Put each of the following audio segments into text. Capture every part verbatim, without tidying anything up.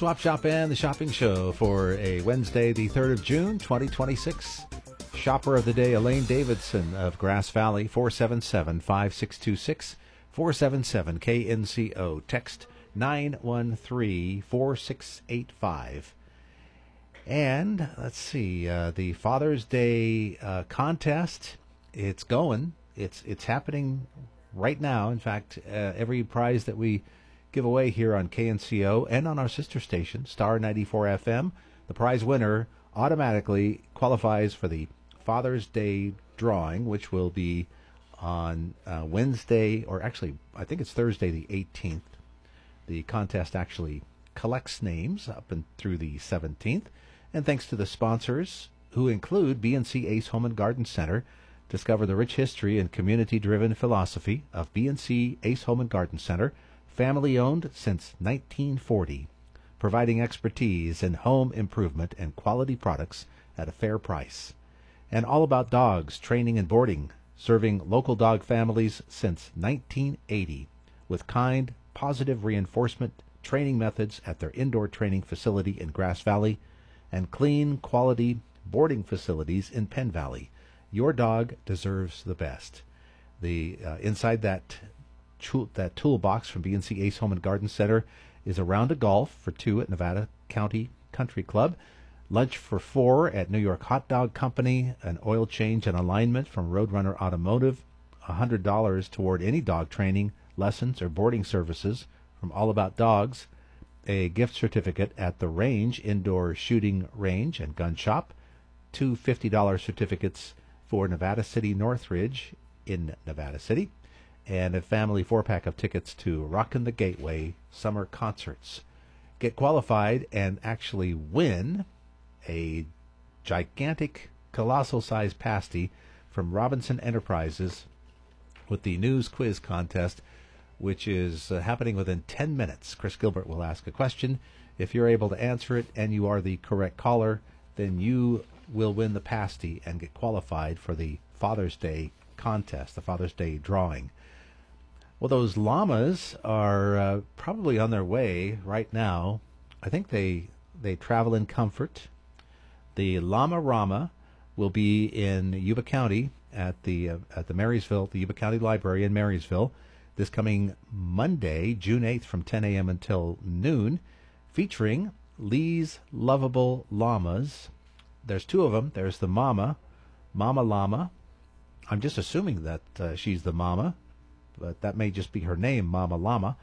Swap Shop and the Shopping Show for a Wednesday, the third of June, twenty twenty-six. Shopper of the day, Elaine Davidson of Grass Valley, four seven seven, five six two six, four seven seven K N C O. Text nine one three, four six eight five. And let's see, uh, the Father's Day uh, contest, it's going. It's, it's happening right now. In fact, uh, every prize that we give away here on K N C O and on our sister station, Star ninety-four F M, the prize winner automatically qualifies for the Father's Day drawing, which will be on uh, Wednesday, or actually, I think it's Thursday the eighteenth. The contest actually collects names up and through the seventeenth. And thanks to the sponsors, who include B and C Ace Home and Garden Center. Discover the rich history and community-driven philosophy of B and C Ace Home and Garden Center, family-owned since nineteen forty, providing expertise in home improvement and quality products at a fair price. And All About Dogs, training and boarding, serving local dog families since nineteen eighty, with kind, positive reinforcement training methods at their indoor training facility in Grass Valley and clean, quality boarding facilities in Penn Valley. Your dog deserves the best. The uh, inside that tool, that toolbox from B and C Ace Home and Garden Center is a round of golf for two at Nevada County Country Club, lunch for four at New York Hot Dog Company, an oil change and alignment from Roadrunner Automotive, one hundred dollars toward any dog training, lessons, or boarding services from All About Dogs, a gift certificate at the Range Indoor Shooting Range and Gun Shop, two fifty dollars certificates for Nevada City Northridge in Nevada City, and a family four-pack of tickets to Rockin' the Gateway summer concerts. Get qualified and actually win a gigantic, colossal-sized pasty from Robinson Enterprises with the News Quiz Contest, which is uh, happening within ten minutes. Chris Gilbert will ask a question. If you're able to answer it and you are the correct caller, then you will win the pasty and get qualified for the Father's Day contest, the Father's Day drawing. Well, those llamas are uh, probably on their way right now. I think they they travel in comfort. The Llama Rama will be in Yuba County at the uh, at the Marysville, the Yuba County Library in Marysville, this coming Monday, June eighth, from ten a.m. until noon, featuring Lee's Lovable Llamas. There's two of them. There's the mama, Mama Llama. I'm just assuming that uh, she's the mama, but that may just be her name, Mama Llama.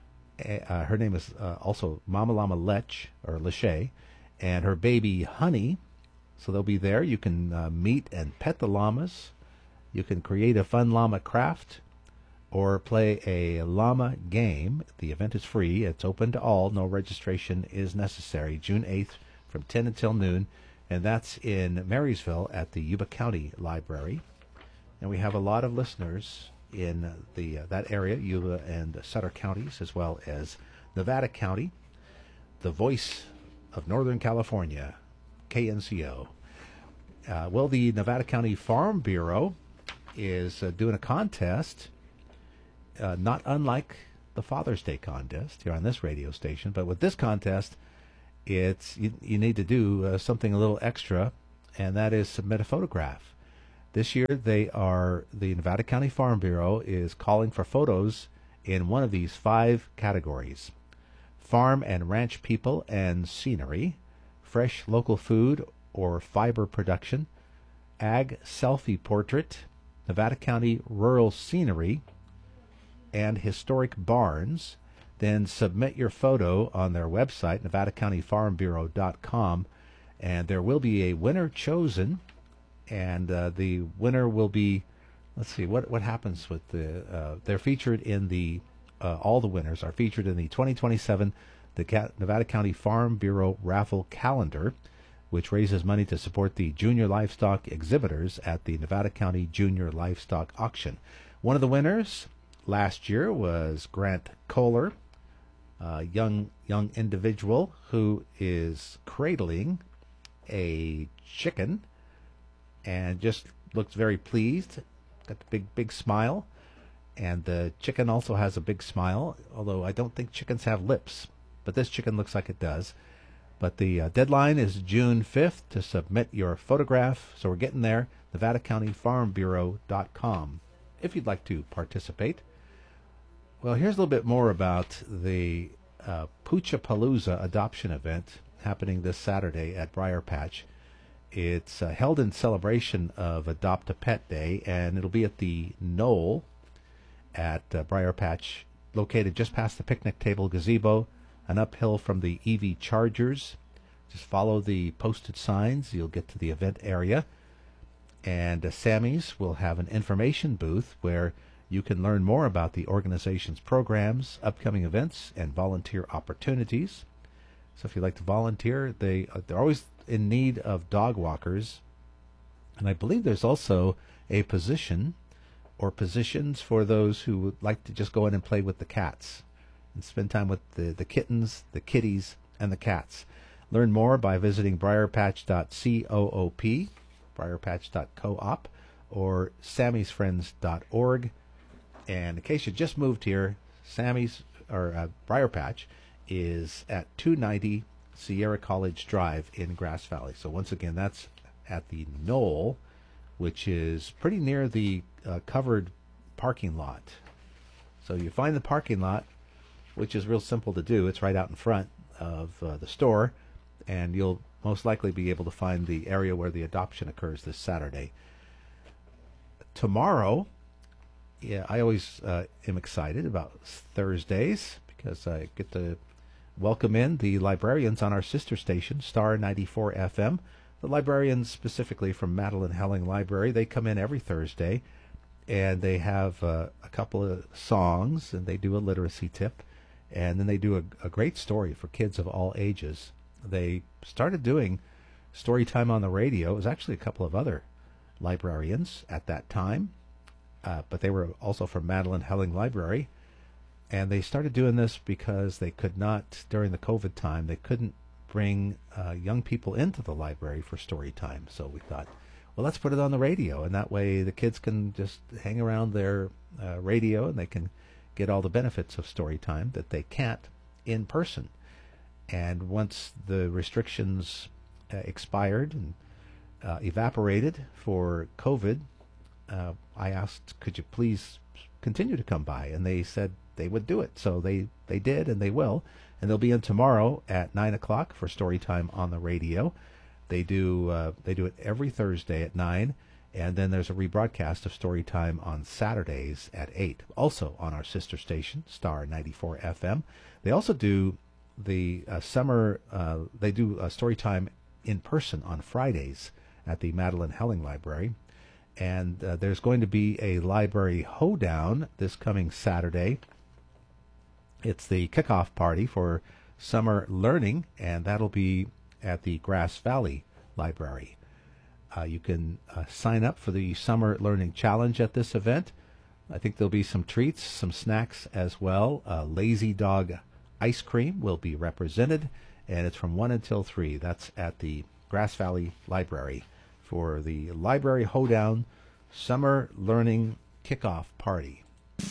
Uh, her name is uh, also Mama Llama Lech, or Lachey, and her baby Honey. So they'll be there. You can uh, meet and pet the llamas. You can create a fun llama craft or play a llama game. The event is free. It's open to all. No registration is necessary. June eighth from ten until noon. And that's in Marysville at the Yuba County Library. And we have a lot of listeners in the uh, that area, Yuba and Sutter counties, as well as Nevada County, the voice of Northern California, K N C O. Uh, well, the Nevada County Farm Bureau is uh, doing a contest, uh, not unlike the Father's Day contest here on this radio station, but with this contest, it's you, you need to do uh, something a little extra, and that is submit a photograph. This year, they are the Nevada County Farm Bureau is calling for photos in one of these five categories: farm and ranch people and scenery, fresh local food or fiber production, ag selfie portrait, Nevada County rural scenery, and historic barns. Then submit your photo on their website, nevada county farm bureau dot com, and there will be a winner chosen, and uh, the winner will be, let's see, what what happens with the, uh, they're featured in the, uh, all the winners are featured in the twenty twenty-seven the Ca- Nevada County Farm Bureau raffle calendar, which raises money to support the junior livestock exhibitors at the Nevada County Junior Livestock Auction. One of the winners last year was Grant Kohler, a young young individual who is cradling a chicken and just looks very pleased. Got the big, big smile. And the chicken also has a big smile, although I don't think chickens have lips. but this chicken looks like it does. But the uh, deadline is June fifth to submit your photograph, so we're getting there. Nevada County Farm Bureau dot com if you'd like to participate. Well, here's a little bit more about the uh, Poochapalooza adoption event happening this Saturday at Briar Patch. It's uh, held in celebration of Adopt a Pet Day, and it'll be at the Knoll at uh, Briar Patch, located just past the picnic table gazebo, and uphill from the E V Chargers. Just follow the posted signs. You'll get to the event area. And uh, Sammy's will have an information booth where you can learn more about the organization's programs, upcoming events, and volunteer opportunities. So if you'd like to volunteer, they, uh, they're always in need of dog walkers. And I believe there's also a position or positions for those who would like to just go in and play with the cats and spend time with the, the kittens, the kitties, and the cats. Learn more by visiting briar patch dot coop, briar patch dot coop, or sammys friends dot org. And in case you just moved here, Sammy's, or uh, Briar Patch, is at two ninety Sierra College Drive in Grass Valley. So once again, that's at the Knoll, which is pretty near the uh, covered parking lot. So you find the parking lot, which is real simple to do. It's right out in front of uh, the store, and you'll most likely be able to find the area where the adoption occurs this Saturday. Tomorrow, yeah, I always uh, am excited about Thursdays because I get to welcome in the librarians on our sister station, Star ninety-four F M. The librarians specifically from Madeline Helling Library, they come in every Thursday, and they have uh, a couple of songs, and they do a literacy tip, and then they do a, a great story for kids of all ages. They started doing story time on the radio. It was actually a couple of other librarians at that time, uh, but they were also from Madeline Helling Library, and they started doing this because they could not, during the COVID time, they couldn't bring uh, young people into the library for story time. So we thought, well, let's put it on the radio, and that way the kids can just hang around their uh, radio and they can get all the benefits of story time that they can't in person. And once the restrictions uh, expired and uh, evaporated for COVID, uh, I asked, could you please continue to come by? And they said they would do it. So they, they did, and they will. And they'll be in tomorrow at nine o'clock for story time on the radio. They do uh, they do it every Thursday at nine, and then there's a rebroadcast of story time on Saturdays at eight, also on our sister station, Star ninety-four F M. They also do the uh, summer, uh, they do uh, story time in person on Fridays at the Madeline Helling Library. And uh, there's going to be a library hoedown this coming Saturday. It's the kickoff party for summer learning, and that'll be at the Grass Valley Library. Uh, you can uh, sign up for the Summer Learning Challenge at this event. I think there'll be some treats, some snacks as well. Uh, Lazy Dog ice cream will be represented, and it's from one until three. That's at the Grass Valley Library for the Library Hoedown Summer Learning Kickoff Party.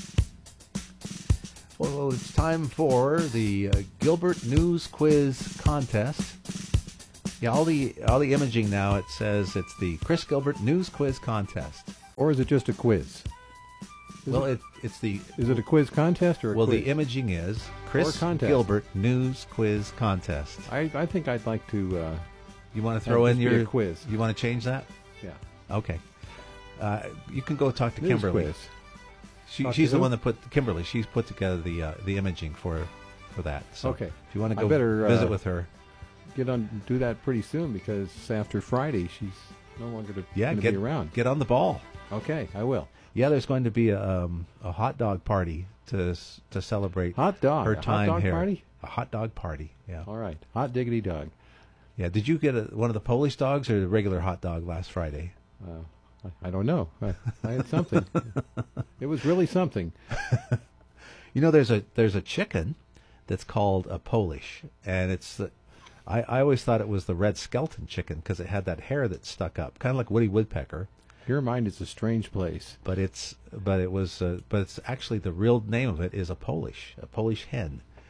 Well, it's time for the uh, Gilbert News Quiz Contest. Yeah, all the all the imaging now, it says it's the Chris Gilbert News Quiz Contest. Or is it just a quiz? Is well, it, it, it's the... Is it a quiz contest or a well, quiz? the imaging is Chris contest. Gilbert News Quiz Contest. I, I think I'd like to... Uh, you want to throw in be your... a quiz. You want to change that? Yeah. Okay. Uh, you can go talk to News Kimberly. quiz. She, Talk she's to the who? one that put... Kimberly, she's put together the uh, the imaging for for that. So Okay. if you want to I go better, visit uh, with her... Get on, do that pretty soon because after Friday she's no longer to, Yeah, going to get, be around. get on the ball. Okay, I will. Yeah, there's going to be a, um, a hot dog party to s- to celebrate Hot dog. her a time hot dog here. party? A hot dog party. Yeah. All right. Hot diggity dog. Yeah. Did you get a, one of the Polish dogs or the regular hot dog last Friday? Uh, I, I don't know. I, I had something. It was really something. You know, there's a there's a chicken that's called a Polish, and it's the, I I always thought it was the red skeleton chicken because it had that hair that stuck up, kind of like Woody Woodpecker. Your mind is a strange place. But it's but it was uh, but it's actually the real name of it is a Polish a Polish hen,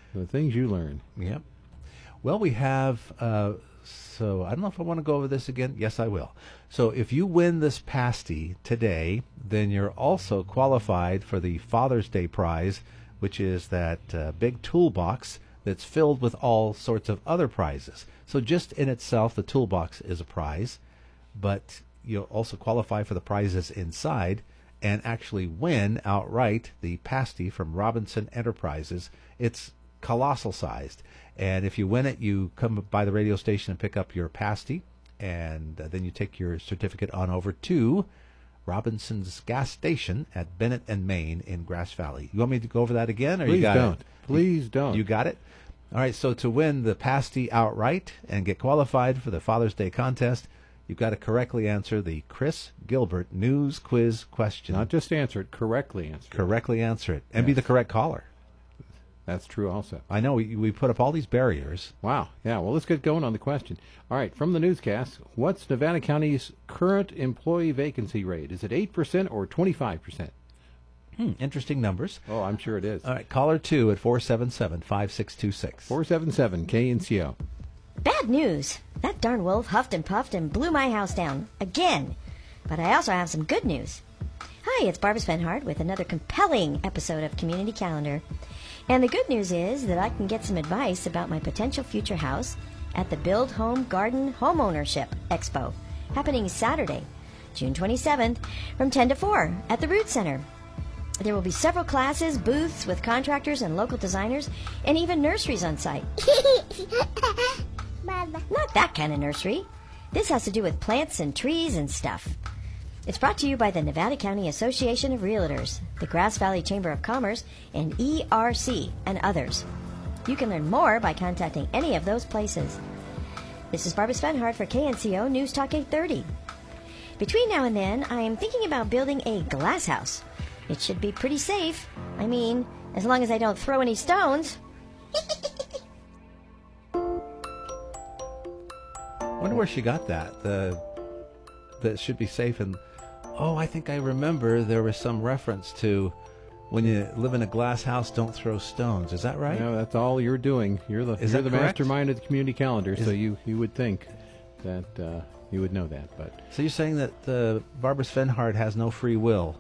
The things you learn. Yep. Well, we have, uh, so I don't know if I want to go over this again. Yes, I will. So if you win this pasty today, then you're also qualified for the Father's Day prize, which is that uh, big toolbox that's filled with all sorts of other prizes. So just in itself, the toolbox is a prize, but you'll also qualify for the prizes inside and actually win outright the pasty from Robinson Enterprises. It's colossal sized. And if you win it, you come by the radio station and pick up your pasty, and uh, then you take your certificate on over to Robinson's gas station at Bennett and Main in Grass Valley. You want me to go over that again, or Please you got don't. it? Please you, don't. You got it? All right, so to win the pasty outright and get qualified for the Father's Day contest, you've got to correctly answer the Chris Gilbert News Quiz question. Not just answer it, correctly answer it. Correctly answer it. And Yes. be the correct caller. That's true also. I know we, we put up all these barriers. Wow. Yeah, well, let's get going on the question. All right, from the newscast, what's Nevada County's current employee vacancy rate? Is it eight percent or twenty-five percent? Hmm, interesting numbers. Oh, I'm sure it is. All right, caller two at four seven seven, five six two six. four seven seven K N C O. Bad news. That darn wolf huffed and puffed and blew my house down. Again. But I also have some good news. Hi, it's Barbara Svenhard with another compelling episode of Community Calendar. And the good news is that I can get some advice about my potential future house at the Build Home Garden Homeownership Expo, happening Saturday, June twenty-seventh, from ten to four at the Root Center. There will be several classes, booths with contractors and local designers, and even nurseries on site. Not that kind of nursery. This has to do with plants and trees and stuff. It's brought to you by the Nevada County Association of Realtors, the Grass Valley Chamber of Commerce, and E R C, and others. You can learn more by contacting any of those places. This is Barbara Svenhard for K N C O News Talk eight thirty. Between now and then, I am thinking about building a glass house. It should be pretty safe. I mean, as long as I don't throw any stones. Wonder where she got that. The that should be safe. And oh, I think I remember there was some reference to when you live in a glass house, don't throw stones. Is that right? No, that's all you're doing. You're the Is you're that the correct? mastermind of the community calendar, Is- so you you would think that uh, you would know that, but So you're saying that uh, Barbara Svenhard has no free will?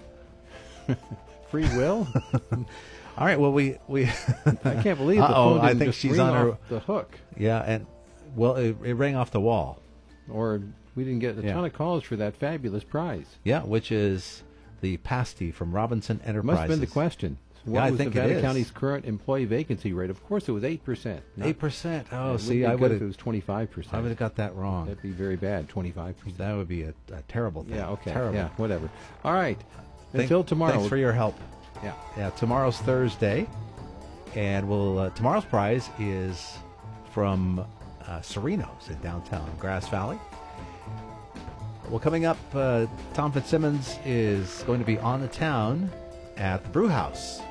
free will? All right. Well, we we I can't believe the Uh-oh, phone I didn't think just she's ring on her- off the hook, yeah, and well, it, it rang off the wall. or we didn't get a Yeah. ton of calls for that fabulous prize. Yeah, which is the pasty from Robinson Must Enterprises. have been the question. What Yeah, I was think it Nevada is. County's current employee vacancy rate? Of course, it was eight percent. Eight percent. Oh, It see, would I be would good if it have was twenty-five percent. I would have got that wrong. That'd be very bad. Twenty-five percent. That would be a, a terrible thing. Yeah. Okay. Terrible. Yeah. Whatever. All right. Thank- Until tomorrow. Thanks for your help. Yeah. Yeah, tomorrow's Thursday, and we'll uh, tomorrow's prize is from uh, Sereno's in downtown Grass Valley. Well, coming up, uh, Tom Fitzsimmons is going to be on the town at the Brew House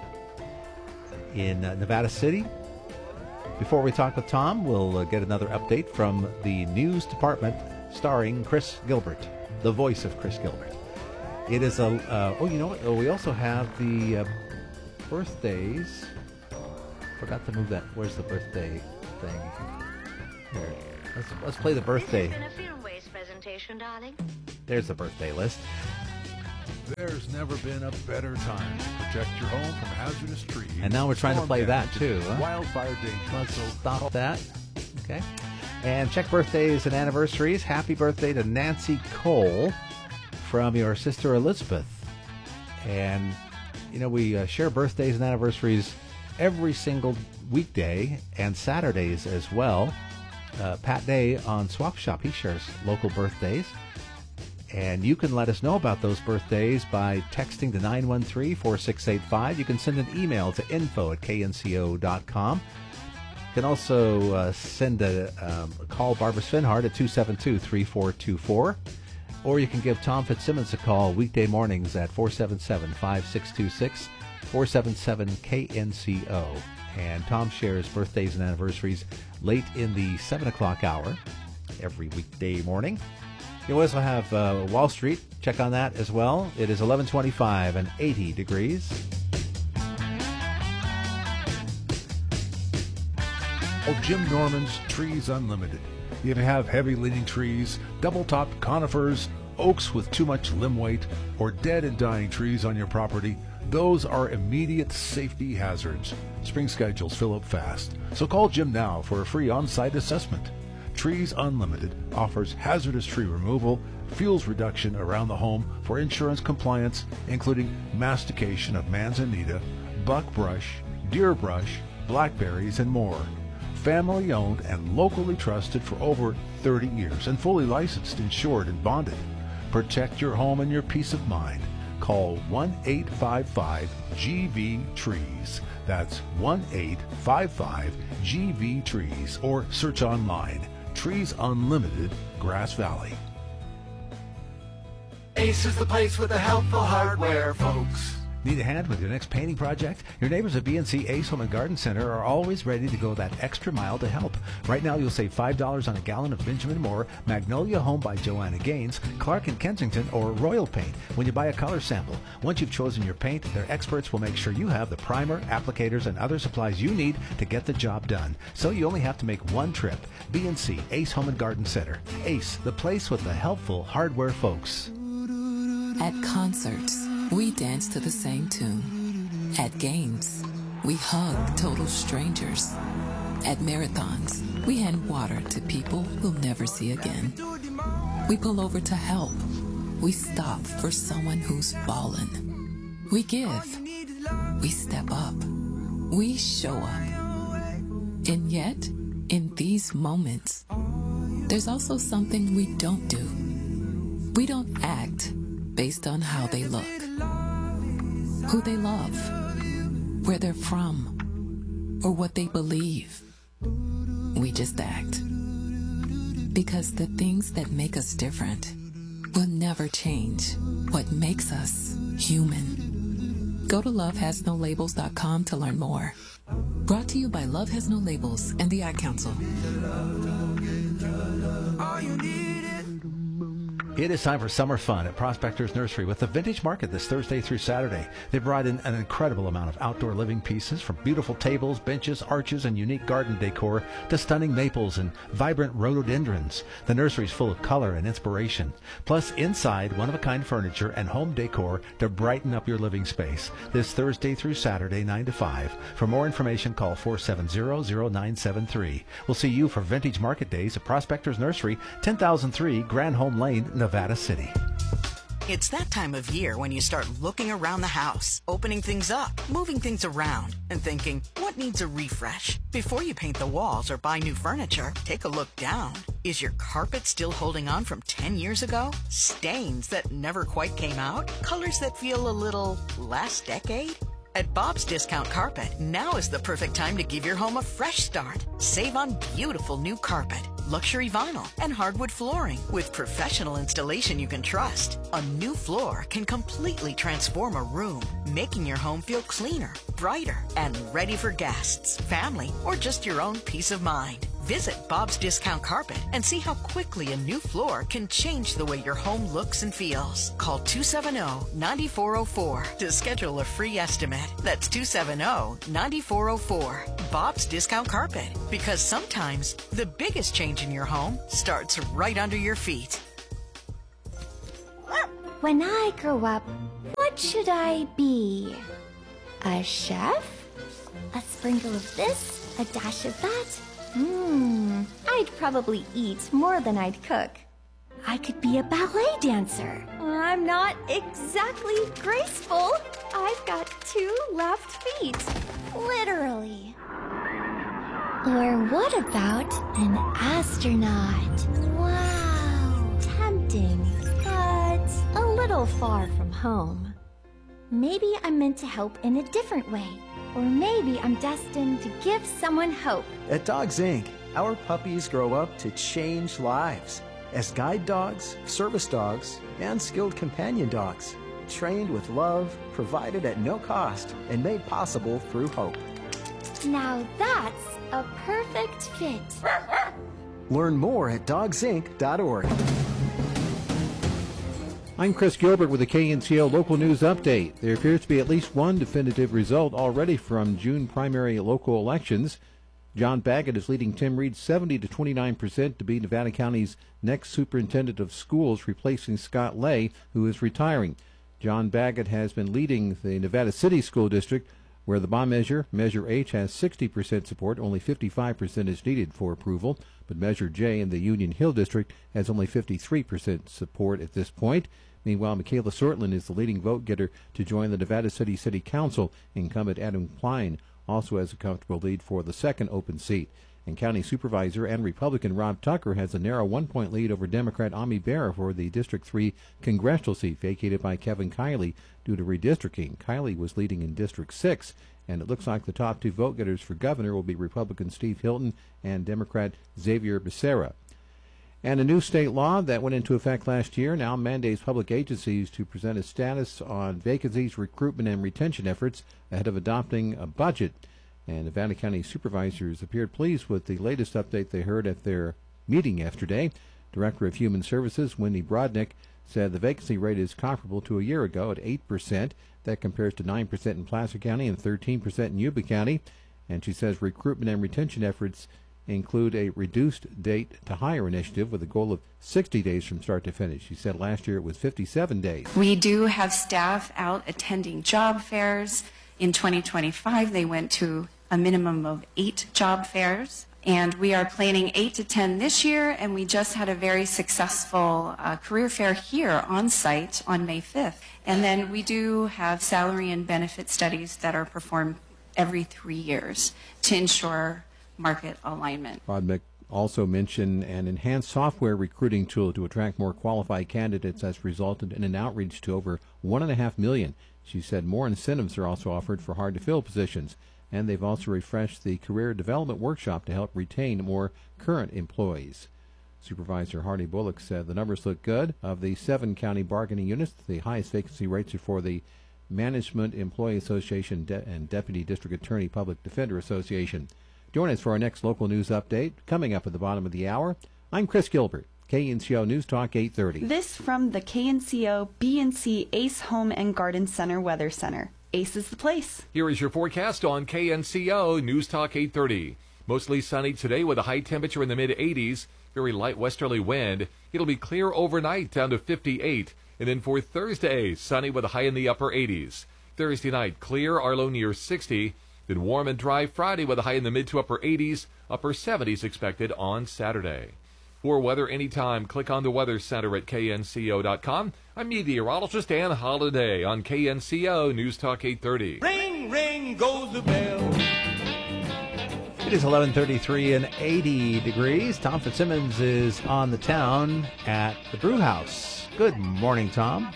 in uh, Nevada City. Before we talk with Tom, we'll uh, get another update from the news department starring Chris Gilbert, the voice of Chris Gilbert. It is a, uh, oh, you know what? Oh, we also have the uh, birthdays. Forgot to move that. Where's the birthday thing? Here. Let's, let's play the birthday. This has been a Film Waste presentation, darling. There's the birthday list. There's never been a better time to protect your home from hazardous trees. And now we're trying to storm play that, damage, too, huh? Wildfire danger. Let's So stop that. Okay. And check birthdays and anniversaries. Happy birthday to Nancy Cole from your sister Elizabeth. And, you know, we uh, share birthdays and anniversaries every single weekday and Saturdays as well. Uh, Pat Day on Swap Shop, he shares local birthdays. And you can let us know about those birthdays by texting to nine one three, four six eight five. You can send an email to info at k n c o dot com. You can also uh, send a, um, a call Barbara Svenhard at two seven two, three four two four. Or you can give Tom Fitzsimmons a call weekday mornings at four seven seven, five six two six, four seven seven K N C O. And Tom shares birthdays and anniversaries late in the seven o'clock hour every weekday morning. You also have uh, Wall Street. Check on that as well. It is eleven twenty-five and eighty degrees. Jim Norman's Trees Unlimited. If you have heavy-leaning trees, double-topped conifers, oaks with too much limb weight, or dead and dying trees on your property, those are immediate safety hazards. Spring schedules fill up fast, so call Jim now for a free on-site assessment. Trees Unlimited offers hazardous tree removal, fuels reduction around the home for insurance compliance, including mastication of manzanita, buckbrush, deer brush, blackberries, and more. Family owned and locally trusted for over thirty years and fully licensed, insured, and bonded. Protect your home and your peace of mind. Call one eight five five G V Trees. That's one eight five five G V Trees, or search online. Trees Unlimited, Grass Valley. Ace is the place with the helpful hardware, folks. Need a hand with your next painting project? Your neighbors at B and C Ace Home and Garden Center are always ready to go that extra mile to help. Right now, you'll save five dollars on a gallon of Benjamin Moore, Magnolia Home by Joanna Gaines, Clark and Kensington, or Royal Paint when you buy a color sample. Once you've chosen your paint, their experts will make sure you have the primer, applicators, and other supplies you need to get the job done. So you only have to make one trip. B and C Ace Home and Garden Center. Ace, the place with the helpful hardware folks. At concerts, we dance to the same tune. At games, we hug total strangers. At marathons, we hand water to people we'll never see again. We pull over to help. We stop for someone who's fallen. We give. We step up. We show up. And yet, in these moments, there's also something we don't do. We don't act based on how they look, who they love, where they're from, or what they believe. We just act. Because the things that make us different will never change what makes us human. Go to love has no labels dot com to learn more. Brought to you by Love Has No Labels and the Ad Council. It is time for summer fun at Prospectors Nursery with the Vintage Market this Thursday through Saturday. They brought in an incredible amount of outdoor living pieces, from beautiful tables, benches, arches, and unique garden decor to stunning maples and vibrant rhododendrons. The nursery's full of color and inspiration. Plus, inside, one-of-a-kind furniture and home decor to brighten up your living space. This Thursday through Saturday, nine to five. For more information, call four seven zero, zero nine seven three. We'll see you for Vintage Market Days at Prospectors Nursery, ten thousand three Grand Home Lane, Nevada City. It's that time of year when you start looking around the house, opening things up, moving things around, and thinking, what needs a refresh? Before you paint the walls or buy new furniture, take a look down. Is your carpet still holding on from ten years ago? Stains that never quite came out? Colors that feel a little last decade? At Bob's Discount Carpet, now is the perfect time to give your home a fresh start. Save on beautiful new carpet, luxury vinyl, and hardwood flooring with professional installation you can trust. A new floor can completely transform a room, making your home feel cleaner, brighter, and ready for guests, family, or just your own peace of mind. Visit Bob's Discount Carpet and see how quickly a new floor can change the way your home looks and feels. Call two seven zero, nine four zero four to schedule a free estimate. That's two seven zero, nine four zero four. Bob's Discount Carpet. Because sometimes the biggest change in your home starts right under your feet. When I grow up, what should I be? A chef? A sprinkle of this? A dash of that? Hmm, I'd probably eat more than I'd cook. I could be a ballet dancer. I'm not exactly graceful. I've got two left feet. Literally. Or what about an astronaut? Wow, tempting, but a little far from home. Maybe I'm meant to help in a different way. Or maybe I'm destined to give someone hope. At Dogs Incorporated, our puppies grow up to change lives as guide dogs, service dogs, and skilled companion dogs, trained with love, provided at no cost, and made possible through hope. Now that's a perfect fit. Learn more at dogs inc dot org. I'm Chris Gilbert with the K N C O Local News Update. There appears to be at least one definitive result already from June primary local elections. John Baggett is leading Tim Reed seventy to twenty-nine percent to be Nevada County's next superintendent of schools, replacing Scott Lay, who is retiring. John Baggett has been leading the Nevada City School District, where the bond measure, Measure H, has sixty percent support. Only fifty-five percent is needed for approval. But Measure J in the Union Hill District has only fifty-three percent support at this point. Meanwhile, Michaela Sortland is the leading vote-getter to join the Nevada City City Council. Incumbent Adam Klein also has a comfortable lead for the second open seat. And County Supervisor and Republican Rob Tucker has a narrow one-point lead over Democrat Ami Bera for the District three congressional seat vacated by Kevin Kiley due to redistricting. Kiley was leading in District six, and it looks like the top two vote-getters for governor will be Republican Steve Hilton and Democrat Xavier Becerra. And a new state law that went into effect last year now mandates public agencies to present a status on vacancies, recruitment, and retention efforts ahead of adopting a budget. And Nevada County supervisors appeared pleased with the latest update they heard at their meeting yesterday. Director of Human Services, Wendy Brodnick, said the vacancy rate is comparable to a year ago at eight percent. That compares to nine percent in Placer County and thirteen percent in Yuba County. And she says recruitment and retention efforts include a reduced date to hire initiative with a goal of sixty days from start to finish. She said last year it was fifty-seven days. We do have staff out attending job fairs. In twenty twenty-five, they went to a minimum of eight job fairs. And we are planning eight to ten this year, and we just had a very successful uh, career fair here on site on May fifth. And then we do have salary and benefit studies that are performed every three years to ensure market alignment. Brodnick also mentioned an enhanced software recruiting tool to attract more qualified candidates that's resulted in an outreach to over one and a half million. She said more incentives are also offered for hard-to-fill positions, and they've also refreshed the career development workshop to help retain more current employees. Supervisor Hardy Bullock said the numbers look good. Of the seven county bargaining units, the highest vacancy rates are for the Management Employee Association De- and Deputy District Attorney Public Defender Association. Join us for our next local news update coming up at the bottom of the hour. I'm Chris Gilbert, K N C O News Talk eight thirty. This from the K N C O B and C Ace Home and Garden Center Weather Center. Ace is the place. Here is your forecast on K N C O News Talk eight thirty. Mostly sunny today with a high temperature in the mid eighties. Very light westerly wind. It'll be clear overnight down to fifty-eight. And then for Thursday, sunny with a high in the upper eighties. Thursday night, clear, our low near sixty. Then warm and dry Friday with a high in the mid to upper eighties. Upper seventies expected on Saturday. For weather anytime, click on the Weather Center at K N C O dot com. I'm meteorologist Ann Holiday on K N C O News Talk eight thirty. Ring, ring goes the bell. It is eleven thirty-three and eighty degrees. Tom Fitzsimmons is on the town at the Brew House. Good morning, Tom.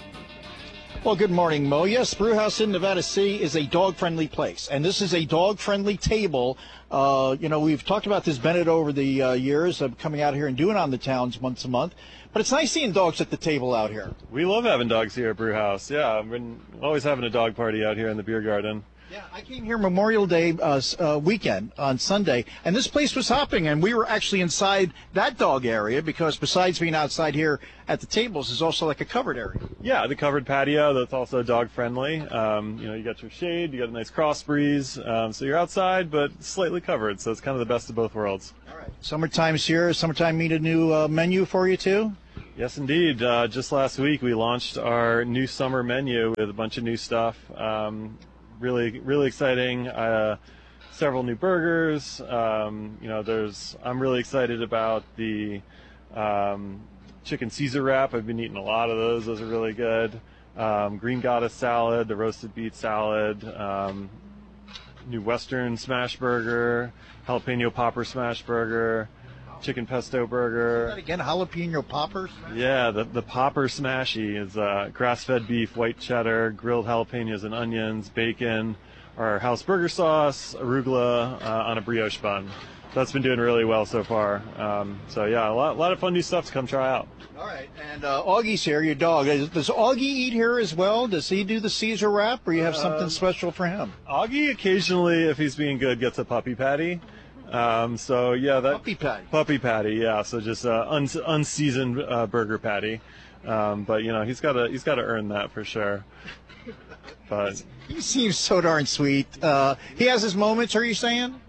Well, good morning, Mo. Yes, Brewhouse in Nevada City is a dog-friendly place, and this is a dog-friendly table. Uh, you know, we've talked about this, Bennett, over the uh, years of coming out here and doing On the Towns once a month, but it's nice seeing dogs at the table out here. We love having dogs here at Brewhouse. Yeah, I've been always having a dog party out here in the beer garden. Yeah, I came here Memorial Day uh, uh, weekend on Sunday, and this place was hopping, and we were actually inside that dog area because besides being outside here at the tables, is also like a covered area. Yeah, the covered patio that's also dog friendly. Um, you know, you got your shade, you got a nice cross breeze, um, so you're outside but slightly covered, so it's kind of the best of both worlds. All right. Summertime's here. Summertime meet a new uh, menu for you too? Yes, indeed. Uh, just last week we launched our new summer menu with a bunch of new stuff. Um, Really, really exciting. Uh, several new burgers. Um, you know, there's. I'm really excited about the um, chicken Caesar wrap. I've been eating a lot of those. Those are really good. Um, green goddess salad, the roasted beet salad, um, new Western smash burger, jalapeno popper smash burger, chicken pesto burger. Say that again, jalapeno poppers? Yeah, the the popper smashy is uh, grass-fed beef, white cheddar, grilled jalapenos and onions, bacon, our house burger sauce, arugula uh, on a brioche bun. That's been doing really well so far. Um, so yeah, a lot, a lot of fun new stuff to come try out. All right, and uh, Augie's here, your dog. Does Augie eat here as well? Does he do the Caesar wrap, or you have something uh, special for him? Augie occasionally, if he's being good, gets a puppy patty. Um, so yeah, that puppy patty. Puppy patty, yeah. So just uh, un- unseasoned uh, burger patty, um, but you know he's got to he's got to earn that for sure. But he seems so darn sweet. Uh, he has his moments. Are you saying?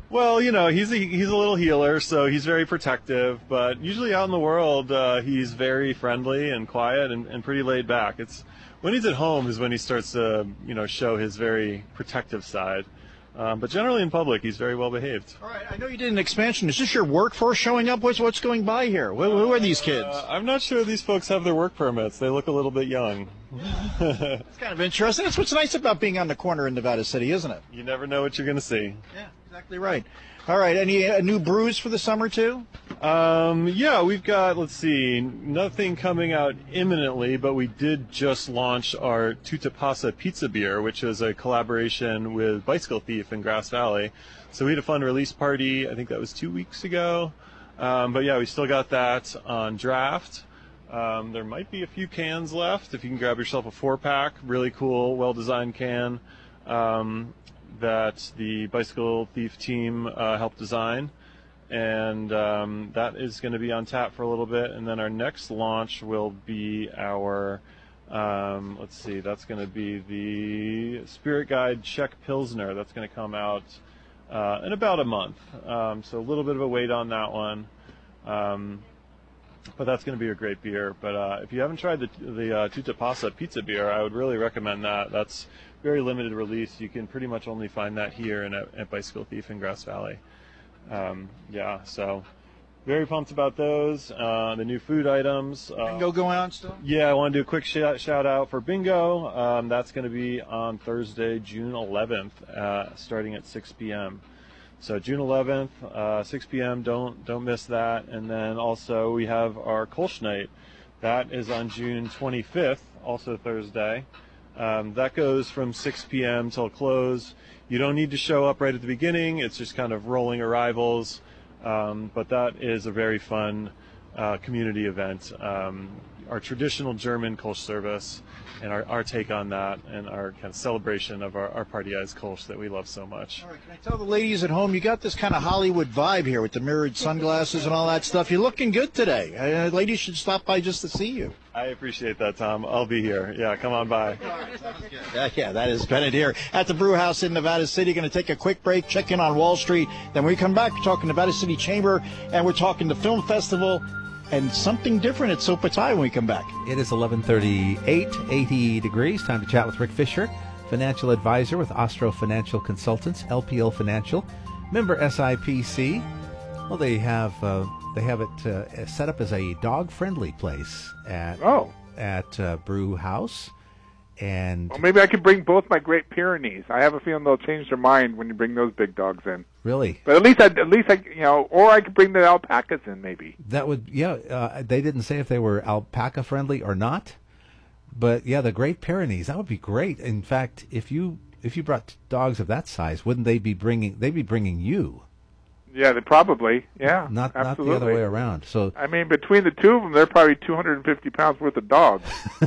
Well, you know, he's a, he's a little healer, so he's very protective. But usually out in the world, uh, he's very friendly and quiet and, and pretty laid back. It's when he's at home is when he starts to, you know, show his very protective side. Um, but generally in public, he's very well behaved. All right, I know you did an expansion. Is this your workforce showing up? What's what's going by here? Who, who are these kids? Uh, I'm not sure these folks have their work permits. They look a little bit young. It's kind of interesting. That's what's nice about being on the corner in Nevada City, isn't it? You never know what you're going to see. Yeah, exactly right. All right, any uh, new brews for the summer too? Um, yeah, we've got, let's see, nothing coming out imminently, but we did just launch our Tutapasa Pizza Beer, which is a collaboration with Bicycle Thief in Grass Valley. So we had a fun release party, I think that was two weeks ago. Um, but yeah, we still got that on draft. Um, there might be a few cans left if you can grab yourself a four-pack. Really cool, well-designed can um, that the Bicycle Thief team uh, helped design. And um, that is going to be on tap for a little bit. And then our next launch will be our, um, let's see, that's going to be the Spirit Guide Czech Pilsner. That's going to come out uh, in about a month. Um, so a little bit of a wait on that one. Um, but that's going to be a great beer. But uh, if you haven't tried the, the uh, Tutapasa Pizza Beer, I would really recommend that. That's very limited release. You can pretty much only find that here and at, at Bicycle Thief in Grass Valley. Um, yeah, so very pumped about those. Uh, the new food items. Uh, Bingo going on still? Yeah, I want to do a quick shout, shout out for Bingo. Um, that's going to be on Thursday, June eleventh, uh, starting at six p.m. So June eleventh, uh, six p.m. Don't don't miss that. And then also we have our Kolsch Night. That is on June twenty-fifth, also Thursday. Um, that goes from six p.m. till close. You don't need to show up right at the beginning. It's just kind of rolling arrivals. Um, but that is a very fun uh, community event. Um, our traditional German Kolsch service and our, our take on that and our kind of celebration of our, our partyized Kolsch that we love so much. All right, can I tell the ladies at home, you got this kind of Hollywood vibe here with the mirrored sunglasses and all that stuff. You're looking good today. Uh, ladies should stop by just to see you. I appreciate that, Tom. I'll be here. Yeah, come on by. Yeah, yeah, that is Bennett here at the Brew House in Nevada City. Going to take a quick break, check in on Wall Street. Then when we come back, we're talking Nevada City Chamber, and we're talking the film festival and something different at Sopatai when we come back. It is eleven thirty-eight, eighty degrees. Time to chat with Rick Fisher, financial advisor with Ostro Financial Consultants, L P L Financial, member S I P C. Well, they have uh, they have it uh, set up as a dog-friendly place at oh. at uh, Brew House. And well, maybe I could bring both my Great Pyrenees. I have a feeling they'll change their mind when you bring those big dogs in. Really? But at least, I, at least I, you know, or I could bring the alpacas in, maybe. That would, yeah. Uh, they didn't say if they were alpaca friendly or not, but yeah, the Great Pyrenees, that would be great. In fact, if you if you brought dogs of that size, wouldn't they be bringing? They'd be bringing you. Yeah, they probably. Yeah, not absolutely. not the other way around. So I mean, between the two of them, they're probably two hundred fifty pounds worth of dogs.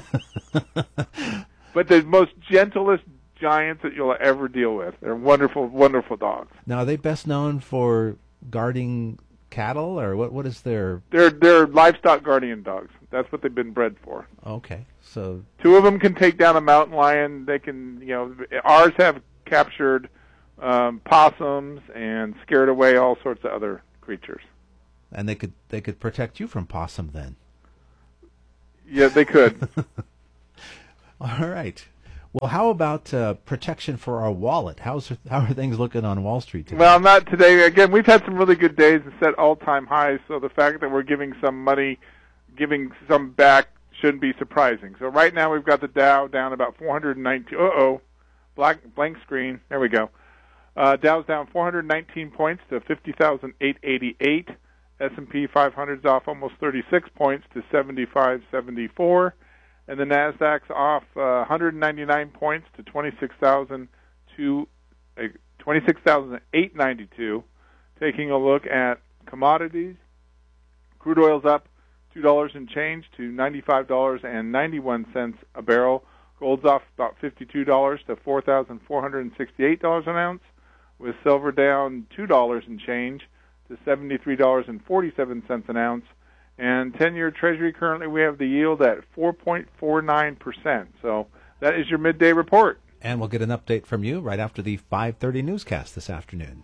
But the most gentlest giants that you'll ever deal with. They're wonderful, wonderful dogs. Now, are they best known for guarding cattle, or what? What is their? They're they're livestock guardian dogs. That's what they've been bred for. Okay, so two of them can take down a mountain lion. They can, you know, ours have captured um, possums and scared away all sorts of other creatures. And they could they could protect you from possum then. Yeah, they could. All right. Well, how about uh, protection for our wallet? How's how are things looking on Wall Street today? Well, not today. Again, we've had some really good days and set all-time highs, so the fact that we're giving some money, giving some back, shouldn't be surprising. So right now we've got the Dow down about four hundred nineteen. Uh-oh, black blank screen. There we go. Uh, Dow's down four hundred nineteen points to fifty thousand eight hundred eighty-eight. S and P five hundred is off almost thirty-six points to seventy-five seventy-four. And the Nasdaq's off uh, one hundred ninety-nine points to twenty-six thousand eight hundred ninety-two. Taking a look at commodities, crude oil's up two dollars and change to ninety-five dollars and ninety-one cents a barrel. Gold's off about fifty-two dollars to four thousand four hundred sixty-eight dollars an ounce, with silver down two dollars and change to seventy-three dollars and forty-seven cents an ounce. And ten-year Treasury, currently we have the yield at four point four nine percent. So that is your midday report. And we'll get an update from you right after the five thirty newscast this afternoon.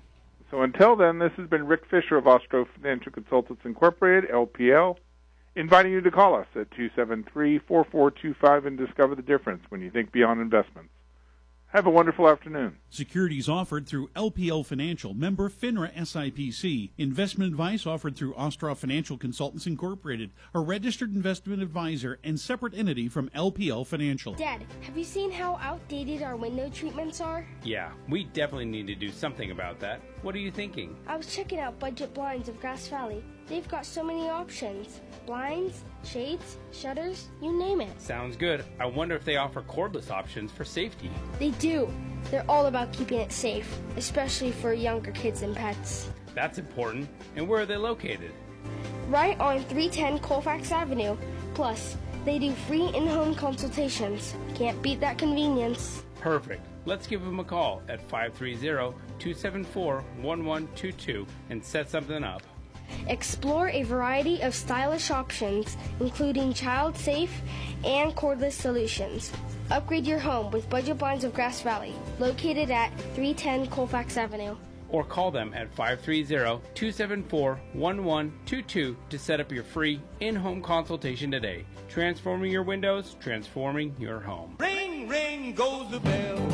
So until then, this has been Rick Fisher of Austro Financial Consultants Incorporated, L P L, inviting you to call us at two seven three, four four two five and discover the difference when you think beyond investments. Have a wonderful afternoon. Securities offered through L P L Financial, member FINRA S I P C. Investment advice offered through Ostroff Financial Consultants Incorporated, a registered investment advisor and separate entity from L P L Financial. Dad, have you seen how outdated our window treatments are? Yeah, we definitely need to do something about that. What are you thinking? I was checking out Budget Blinds of Grass Valley. They've got so many options. Blinds, shades, shutters, you name it. Sounds good. I wonder if they offer cordless options for safety. They do. They're all about keeping it safe, especially for younger kids and pets. That's important. And where are they located? Right on three ten Colfax Avenue. Plus, they do free in-home consultations. Can't beat that convenience. Perfect. Let's give them a call at five three zero, two seven four, one one two two and set something up. Explore a variety of stylish options, including child-safe and cordless solutions. Upgrade your home with Budget Blinds of Grass Valley, located at three ten Colfax Avenue. Or call them at five three zero, two seven four, one one two two to set up your free in-home consultation today. Transforming your windows, transforming your home. Ring, ring goes the bell.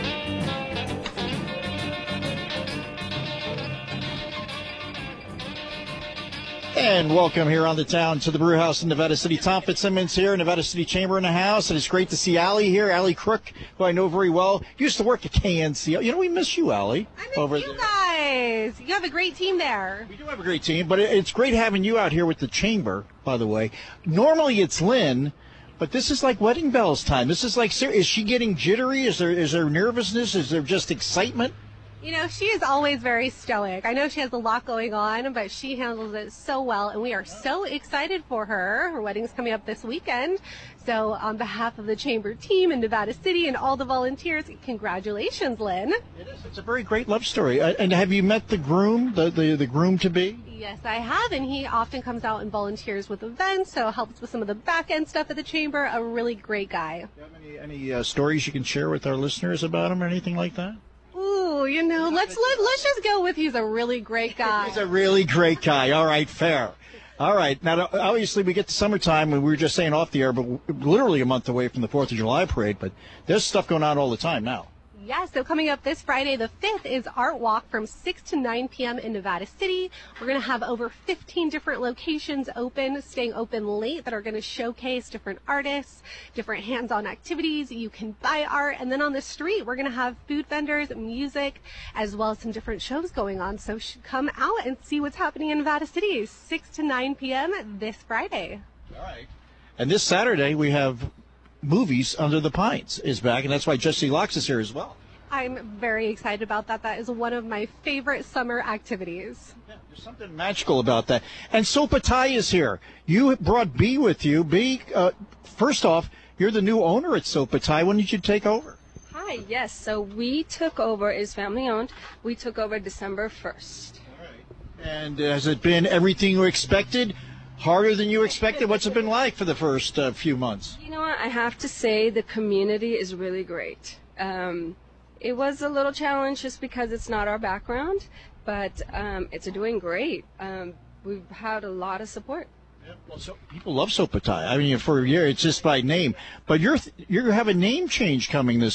And welcome here on the town to the Brew House in Nevada City. Tom Fitzsimmons here, Nevada City Chamber in the house. And it's great to see Allie here, Allie Crook, who I know very well. Used to work at K N C O. You know, we miss you, Allie. I miss over you there. guys. You have a great team there. We do have a great team, but it's great having you out here with the Chamber, by the way. Normally it's Lynn, but this is like wedding bells time. This is like, is she getting jittery? Is there is there nervousness? Is there just excitement? You know, she is always very stoic. I know she has a lot going on, but she handles it so well, and we are so excited for her. Her wedding's coming up this weekend. So on behalf of the Chamber team in Nevada City and all the volunteers, congratulations, Lynn. It is. It's a very great love story. Uh, and have you met the groom, the, the, the groom-to-be? Yes, I have, and he often comes out and volunteers with events, so helps with some of the back-end stuff at the Chamber. A really great guy. Do you have any, any uh, stories you can share with our listeners about him or anything like that? Ooh, you know, let's let, let's just go with he's a really great guy. He's a really great guy. All right, fair. All right. Now, obviously, we get to summertime, and we were just saying off the air, but we're literally a month away from the fourth of July parade, but there's stuff going on all the time now. Yeah, so coming up this Friday, the fifth, is Art Walk from six to nine p.m. in Nevada City. We're going to have over fifteen different locations open, staying open late, that are going to showcase different artists, different hands-on activities. You can buy art. And then on the street, we're going to have food vendors, music, as well as some different shows going on. So come out and see what's happening in Nevada City, six to nine p.m. this Friday. All right. And this Saturday, we have Movies Under the Pines is back, and that's why Jesse Locks is here as well. I'm very excited about that. That is one of my favorite summer activities. Yeah, there's something magical about that. And Sopatai is here. You brought B with you. B, uh, first off, you're the new owner at Sopatai. When did you take over? Hi, yes. So we took over, is family owned. We took over December first. All right. And has it been everything you expected? Harder than you expected? What's it been like for the first uh, few months? You know what? I have to say the community is really great. Um, it was a little challenge just because it's not our background, but um, it's doing great. Um, we've had a lot of support. Yeah, well, so people love Sopatai. I mean, for a year, it's just by name. But you're you have a name change coming this